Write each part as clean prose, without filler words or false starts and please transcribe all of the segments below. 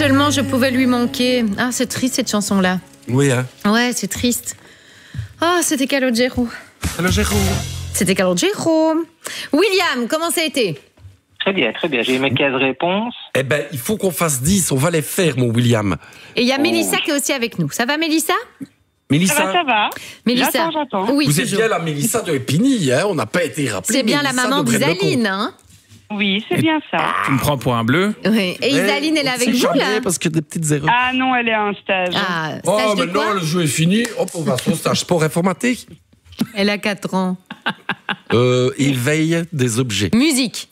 seulement je pouvais lui manquer. Ah, c'est triste cette chanson-là. Oui, hein. Ouais, c'est triste. Ah, c'était Calogero. Calogero. C'était Calogero. William, comment ça a été? Très bien, très bien. J'ai eu mes 15 réponses. Eh ben, il faut qu'on fasse 10. On va les faire, mon William. Et il y a Mélissa qui est aussi avec nous. Ça va, Mélissa? Mélissa. Ça va. Mélissa. J'attends. Oui, Vous êtes toujours. bien la Mélissa de Épigny, hein. On n'a pas été rappelé. C'est bien la Mélissa maman de Brenne-le-Comte. d'Isaline, hein? Oui, c'est bien ça. Tu me prends pour un bleu? Oui. Et Isaline, elle est avec vous, là? Parce que des petites erreurs. Ah non, elle est en stage. Ah, Oh, stage de maintenant, quoi? le jeu est fini. Hop, on va sur le stage sport informatique. Elle a 4 ans. Éveil des objets. Musique.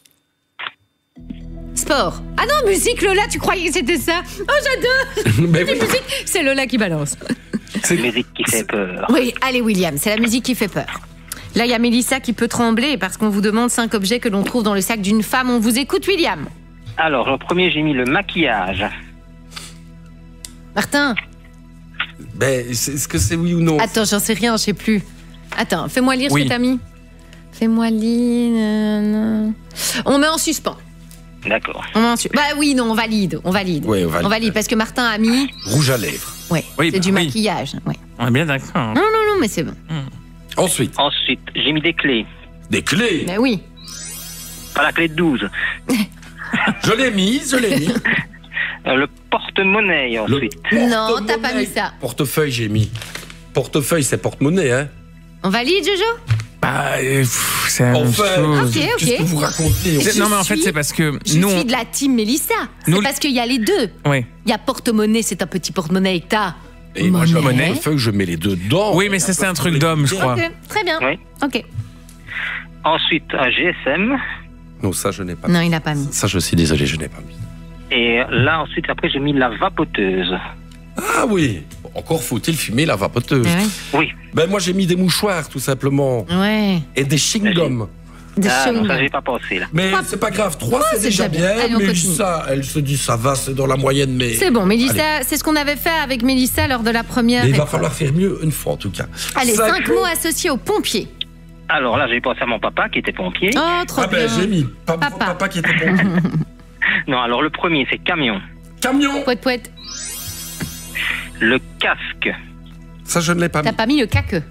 Sport. Ah non, musique, Lola, tu croyais que c'était ça? Oh, j'adore. Mais C'est oui. musique, c'est Lola qui balance. C'est une musique qui fait peur. Oui, allez, William, c'est la musique qui fait peur. Là, il y a Mélissa qui peut trembler parce qu'on vous demande 5 objets que l'on trouve dans le sac d'une femme. On vous écoute, William. Alors, le premier, j'ai mis le maquillage. Martin, Ben, est-ce que c'est oui ou non? attends, j'en sais rien, je sais plus. Attends, fais-moi lire Oui. ce que t'as mis. Fais-moi lire. On met en suspens. D'accord. Bah oui, non, on valide. On valide. Oui, on valide. On valide parce que Martin a mis. Rouge à lèvres. Ouais, Oui, c'est bah du oui. maquillage. Ouais. On est bien d'accord. Non, non, non, mais c'est bon. Ensuite, Ensuite, j'ai mis des clés. des clés. Mais oui. Pas la clé de 12. Je l'ai mise, Le porte-monnaie, ensuite. Non, t'as pas mis ça. Portefeuille, j'ai mis. Portefeuille, c'est porte-monnaie, hein. On valide, Jojo? Bah, c'est la même Enfin, chose. Ok, qu'est-ce que ok. vous racontez? Je Non, mais en fait, suis- c'est parce que Je nous. suis de la team Mélissa. Nous- C'est parce qu'il y a les deux. Oui. Il y a porte-monnaie, c'est un petit porte-monnaie que t'as. Et moi, je Monnaie. portefeuille, je mets les deux dedans. Oui, mais ça, c'est un truc d'homme, je crois. Ok, très bien. Oui. Ok. Ensuite, un GSM. Non, ça, je n'ai pas Non, mis. il n'a pas mis. Ça, je suis désolé, je n'ai pas mis. Et là, ensuite, après, j'ai mis la vapoteuse. Ah oui. Encore faut-il fumer la vapoteuse. Oui. Ben, moi, j'ai mis des mouchoirs, tout simplement. Ouais. Et des chewing-gums. Des Ah, non, ça, chewing-gums. j'ai pas pensé, là. Mais c'est pas grave, 3 c'est c'est déjà déjà bien. bien. Allez, on Mais continue. ça, elle se dit, ça va, c'est dans la moyenne, mais. C'est bon, Mélissa, c'est ce qu'on avait fait avec Mélissa lors de la première Mais il va épreuve. falloir faire mieux une fois, en tout cas. Allez, 5 mots. mots associés aux pompiers. Alors là, j'ai pensé à mon papa qui était pompier. Oh, trop Ah ben, bien. j'ai mis. Papa. Papa qui était pompier. Non, alors le premier, c'est camion. Camion. Pouette, pouette. Le casque. Ça, je ne l'ai pas T'as mis. pas mis le caqueux.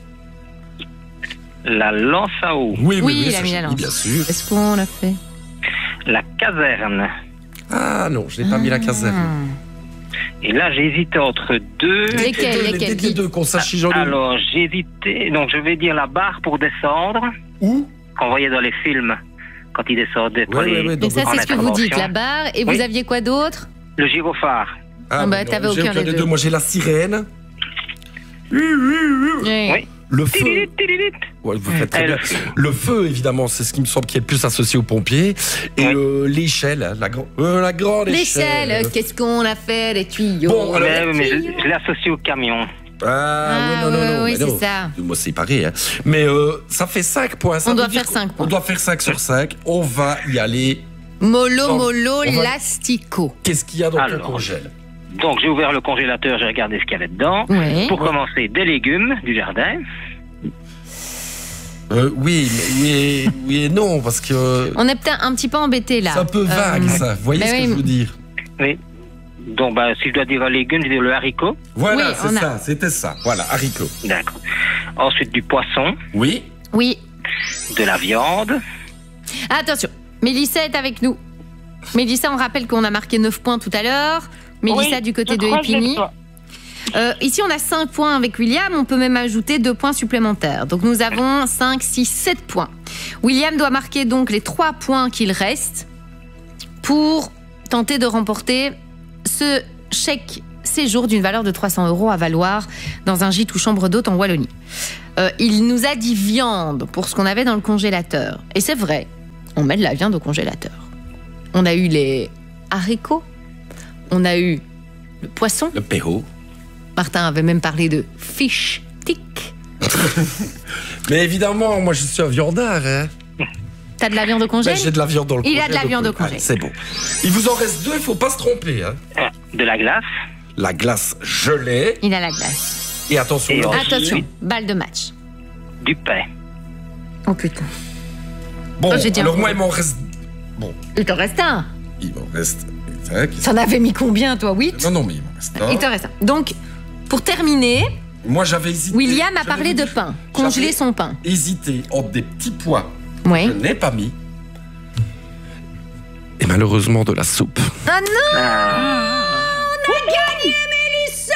La lance à eau. Oui, Oui, il a ça, mis j'ai la lance. bien sûr. Est-ce qu'on l'a fait? La caserne. Ah non, je n'ai pas mis la caserne. Et là, j'ai hésité entre deux. Lesquels, Les deux, qu'on sache si j'en ai. Alors, j'ai hésité. Donc, je vais dire la barre pour descendre. Où? Qu'on voyait dans les films. Quand ils descendaient pour Ouais, les... ouais, ouais, Donc ça, en c'est ce que vous dites, intervention. la barre. Et vous Oui. aviez quoi d'autre? Le gyrophare. Ah, bah, mais non, t'avais j'ai aucun des deux. Moi, j'ai la sirène. Oui. Le feu. Tililit, tililit. Ouais, vous faites très Eh, bien. le feu. Le feu, évidemment, c'est ce qui me semble qui est le plus associé aux pompiers. Et l'échelle, hein, la grande échelle. L'échelle, qu'est-ce qu'on a fait, les tuyaux? Bon, alors, Mais je l'ai associé au camion. Ah, oui, non, non, non. oui, mais c'est non. ça. Moi, c'est pareil. Hein. Mais ça fait 5 points. Ça On veut doit dire faire 5 qu'on- points. On doit faire 5 sur 5. On va y aller. Mollo, Non, mollo, on va- lastico. Qu'est-ce qu'il y a dans ton Alors. congèle? Donc, j'ai ouvert le congélateur, j'ai regardé ce qu'il y avait dedans. Ouais. Pour commencer, des légumes du jardin. Oui, mais oui et non, parce que On est peut-être un petit peu embêtés là. c'est un peu vague, ça. Vous voyez mais ce que oui. je veux dire? Oui. Donc, bah, si je dois dire un légume, je vais dire le haricot. Voilà, Oui, c'est on a. ça, c'était ça. Voilà, haricot. D'accord. Ensuite, du poisson, Oui. Oui. de la viande. Attention, Mélissa est avec nous. Mélissa, on rappelle qu'on a marqué 9 points tout à l'heure. Mélissa Oui, du côté je de crois que j'ai Épigny. le choix. Ici, on a 5 points avec William. On peut même ajouter 2 points supplémentaires. Donc, nous avons 5, 6, 7 points. William doit marquer donc les 3 points qu'il reste pour tenter de remporter ce chèque séjour d'une valeur de 300 € à valoir dans un gîte ou chambre d'hôte en Wallonie. Il nous a dit viande pour ce qu'on avait dans le congélateur. Et c'est vrai, on met de la viande au congélateur. On a eu les haricots, on a eu le poisson. Le péro. Martin avait même parlé de fish stick. Mais évidemment, moi je suis un viandard. Hein. T'as de la viande au congé? Ben, j'ai de la viande dans le Il a congé, de la donc, viande au congé. allez, c'est bon. Il vous en reste 2, il faut pas se tromper. Hein. De la glace. La glace gelée. Il a la glace. Et attention, Et le- ensuite- Attention, balle de match. Du pain. Oh putain. bon, Oh, j'ai dit un alors mot. moi il m'en reste. Bon, Il t'en reste un. il m'en reste. T'en avais mis combien, toi? 8? Non, mais il m'en reste un. Il te reste un. Donc, pour terminer, moi j'avais hésité. William a parlé de pain. Congeler son pain. Hésité entre des petits pois. Oui. Je n'ai pas mis. Et malheureusement de la soupe. Ah non! On a gagné, Mélissa!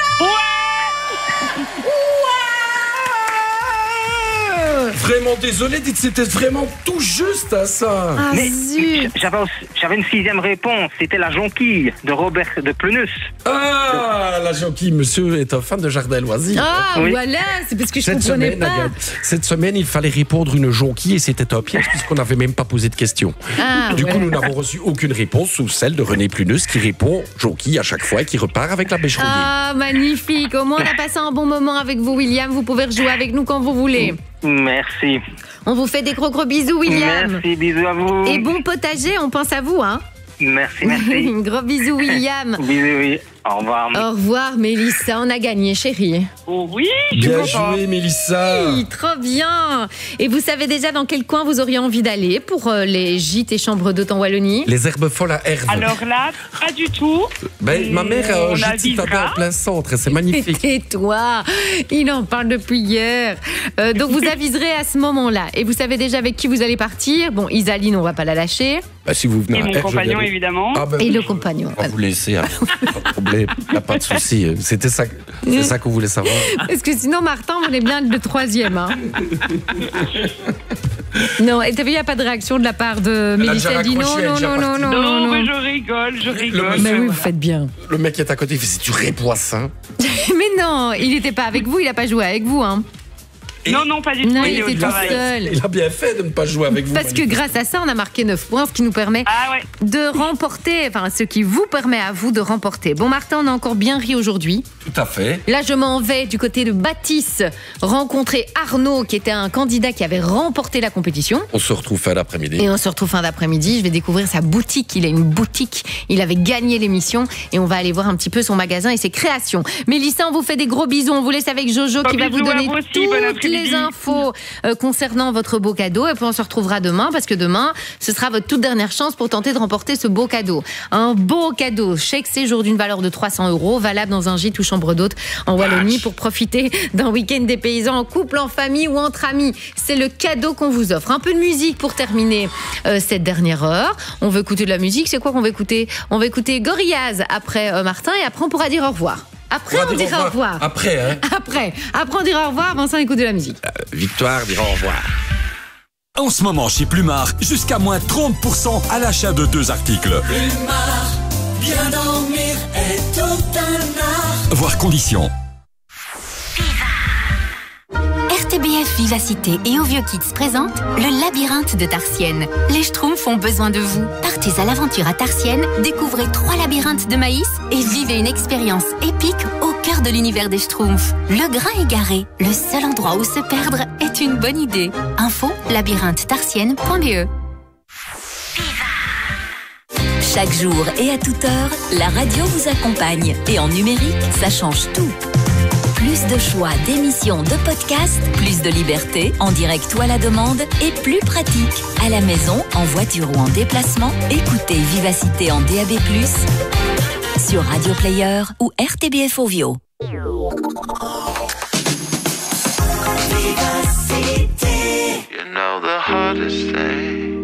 Vraiment désolé, dites, c'était vraiment tout juste à ça. Ah Mais zut! j'avais une 6e réponse. C'était la jonquille de Robert de Plenus. Ah, la jonquille, monsieur est un fan de jardin loisirs. Ah, Oui. voilà, c'est parce que je Cette comprenais semaine, pas. Agathe, cette semaine, il fallait répondre une jonquille et c'était un piège puisqu'on n'avait même pas posé de questions. Ah, Du ouais. coup, nous n'avons reçu aucune réponse sous celle de René Plunus qui répond jonquille à chaque fois et qui repart avec la bêche rouillée. Ah, magnifique. Au moins, on a passé un bon moment avec vous, William. Vous pouvez rejouer avec nous quand vous voulez. Merci. On vous fait des gros bisous, William. Merci, bisous à vous. Et bon potager, on pense à vous, hein. Merci. Gros bisous, William. Bisous, oui. Au revoir. Au revoir, Mélissa. On a gagné, chérie. Oh oui, je suis Bien contente. joué, Mélissa. Oui, trop bien. Et vous savez déjà dans quel coin vous auriez envie d'aller pour les gîtes et chambres d'hôtes en Wallonie? Les herbes folles à Herve. Alors là, pas du tout. Ma mère a un on gîte avisera. citadin en plein centre et c'est magnifique. Tais-toi, il en parle depuis hier. Donc vous aviserez à ce moment-là. Et vous savez déjà avec qui vous allez partir. Bon, Isaline, on va pas la lâcher. Bah, si vous venez Et à mon Herve, compagnon, je viendrai. évidemment. Ah, bah, Et oui, le compagnon. On va vous laisser, alors. Pas de problème, y a pas de souci. C'était ça, c'est ça qu'on voulait savoir. Parce que sinon, Martin, on est bien le troisième. Hein. Non, et t'as vu, il n'y a pas de réaction de la part de Elle a Mélissa. déjà Elle dit non, raccroché, elle est non, déjà non, non, partie. non, Non, non, mais non. je rigole. monsieur- Mais oui, vous faites bien. Le mec qui est à côté, il fait c'est du répoissin. Mais non, il n'était pas avec vous, il n'a pas joué avec vous. Hein. Non, pas du tout. Non, il il est au était tout travail. seul. Il a bien fait de ne pas jouer avec vous. Parce que grâce à ça, on a marqué 9 points, ce qui nous permet Ah ouais. de remporter, enfin, ce qui vous permet à vous de remporter. Bon, Martin, on a encore bien ri aujourd'hui. Tout à fait. Là, je m'en vais du côté de Baptiste rencontrer Arnaud, qui était un candidat qui avait remporté la compétition. On se retrouve fin d'après-midi. Et on se retrouve fin d'après-midi. Je vais découvrir sa boutique. Il a une boutique. Il avait gagné l'émission. Et on va aller voir un petit peu son magasin et ses créations. Mélissa, on vous fait des gros bisous. On vous laisse avec Jojo qui va vous bisous à donner vous aussi. Bon toutes après-midi. les infos concernant votre beau cadeau. Et puis on se retrouvera demain parce que demain, ce sera votre toute dernière chance pour tenter de remporter ce beau cadeau. Un beau cadeau. Chèque séjour d'une valeur de 300 €, valable dans un gîte ou chambre d'hôte en Wallonie pour profiter d'un week-end des paysans en couple, en famille ou entre amis. C'est le cadeau qu'on vous offre. Un peu de musique pour terminer cette dernière heure. On veut écouter de la musique. C'est quoi qu'on va écouter? On va écouter Gorillaz après Martin et après on pourra dire au revoir. Après, on dira au revoir. Après, hein. Après on dira au revoir. Vincent, écoute de la musique. Victoire dira au revoir. En ce moment chez Plumard, jusqu'à moins 30% à l'achat de 2 articles. Plumard, bien dormir est tout un art. Voir conditions. RTBF Vivacité et Ovio Kids présente le labyrinthe de Tarsienne. Les Schtroumpfs ont besoin de vous. Partez à l'aventure à Tarsienne, découvrez 3 labyrinthes de maïs et vivez une expérience épique au cœur de l'univers des Schtroumpfs. Le grain égaré, le seul endroit où se perdre est une bonne idée. Info labyrinthe-tarsienne.be. Chaque jour et à toute heure, la radio vous accompagne. Et en numérique, ça change tout. Plus de choix d'émissions, de podcasts, plus de liberté, en direct ou à la demande, et plus pratique. À la maison, en voiture ou en déplacement, écoutez Vivacité en DAB+, sur Radio Player ou RTBF Ovio.